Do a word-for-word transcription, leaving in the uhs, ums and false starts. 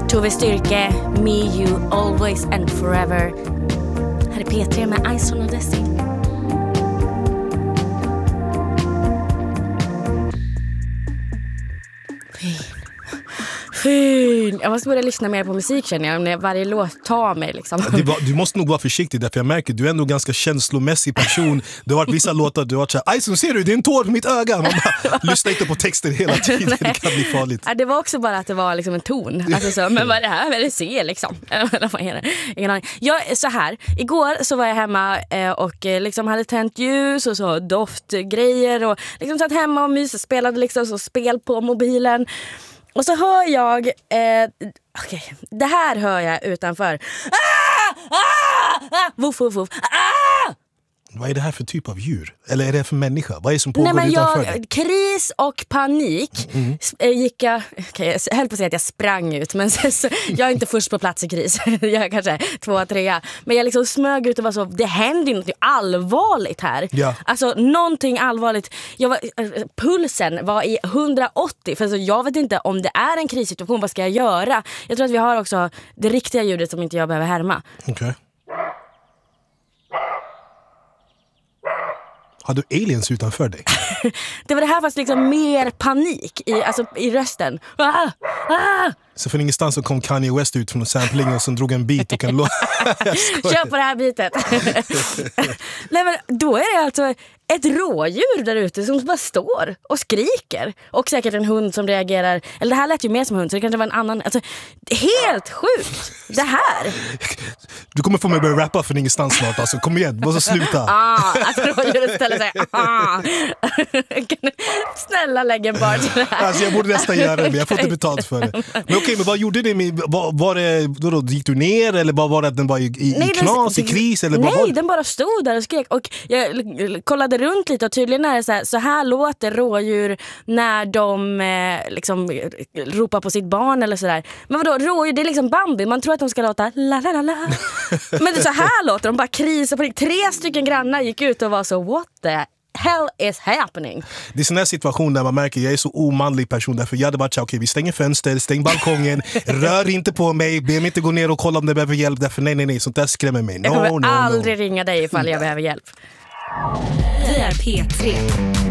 Tove Styrke, Me, You, Always and Forever. Här är P tre med Ison och Desi. Fin. Fin. Jag måste börja lyssna mer på musik, känner jag, när varje låt tar mig liksom. Det var, du måste nog vara försiktig, därför jag märker du är ändå en ganska känslomässig person. Det har varit vissa låtar, du har varit såhär, Ison, ser du, det är en tår på mitt öga. Man bara, lyssna inte på texter hela tiden, det kan bli farligt. Ja, det var också bara att det var liksom en ton. Alltså så, men vad är det här? Vad är det se liksom? Ingen aning. Jag, så här, igår så var jag hemma och liksom hade tänt ljus och så doftgrejer och liksom satt hemma och mys och spelade liksom så spel på mobilen. Och så hör jag eh, okej, okay, det här hör jag utanför. Ah! Ah! Ah! Woof, woof, woof. Ah! Vad är det här för typ av djur? Eller är det för människa? Vad är det som pågår? Nej, men utanför jag, dig? Kris och panik. Mm. Gick jag, okay, jag höll på att säga att jag sprang ut, men så, så, jag är inte först på plats i kris. Jag är kanske två, tre. Men jag liksom smög ut och var så, det händer något allvarligt här. Ja. Alltså någonting allvarligt. Jag var, pulsen var i hundraåttio. För så, jag vet inte om det är en krissituation, vad ska jag göra? Jag tror att vi har också det riktiga ljudet som inte jag behöver härma. Okej. Okay. Har du aliens utanför dig? Det var det här fast liksom mer panik i, alltså, i rösten. Ah! Ah! Så från ingenstans så kom Kanye West ut från en sampling och som drog en bit och en låt. Kör på det här bitet. Nej, men då är det alltså ett rådjur där ute som bara står och skriker. Och säkert en hund som reagerar. Eller det här lät ju mer som hund, så det kanske var en annan. Alltså, helt sjukt. Det här. Du kommer få mig att börja rappa från ingenstans snart. Alltså, kom igen, måste sluta. Ah, att rådjuret ställer sig. Ah. Snälla lägg en bar till det här. Alltså, jag borde nästan göra det, men jag får inte betalt för det. Men okej, okay, men vad gjorde du? Med, var, var det, då, då, gick du ner eller var, var det att den var i, i, nej, i knas, den, i kris? Eller nej, var den bara stod där och skrek. Och jag kollade runt lite och tydligen är det så här, så här låter rådjur när de eh, liksom ropar på sitt barn eller sådär. Men vadå, rådjur, det är liksom Bambi. Man tror att de ska låta la la la la. Men det är så här låter de, bara krisar på det. Tre stycken grannar gick ut och var så, what the hell is happening? Det är sån här situation där man märker jag är så omanlig person, därför jag hade varit så okej, okay, vi stänger fönster, stäng balkongen, rör inte på mig, be mig inte gå ner och kolla om det behöver hjälp, därför nej nej nej, sånt där skrämmer mig. No, jag kommer no, aldrig no. ringa dig ifall jag behöver hjälp. Vi är P tre.